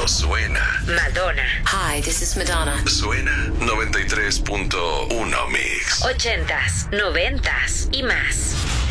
suena. Madonna. Hi, this is Madonna. Suena 93.1 Mix. 80s, 90s y más.